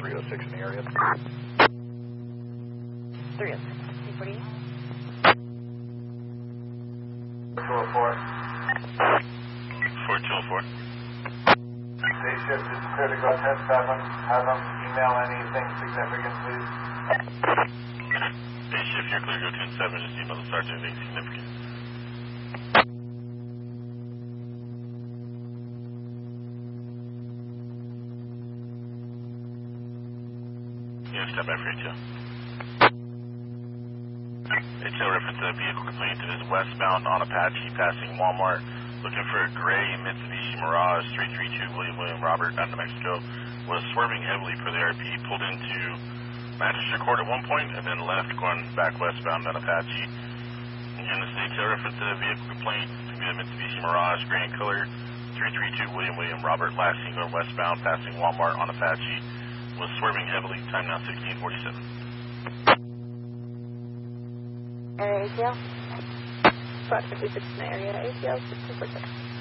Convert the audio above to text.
306 in the area. 306. 348. 204. 4204. Day shift is clear to go ahead. Have them email anything significant, please. Day shift, you're clear to go 10-7. Just email the sergeant anything significant. Yeah, step by for ATO. ATO reference to a vehicle complaint that is westbound on Apache passing Walmart. Looking for a gray Mitsubishi Mirage 332 William Robert out of New Mexico. Was swerving heavily for the RP. Pulled into Magistrate Court at one point and then left going back westbound on Apache. Again, this is ATO reference to a vehicle complaint. It's going to be a Mitsubishi Mirage gray in color 332 William Robert. Last seen going westbound passing Walmart on Apache. Was swerving heavily, time now 1647. Area ATL? 556 in the area ATL, 1647.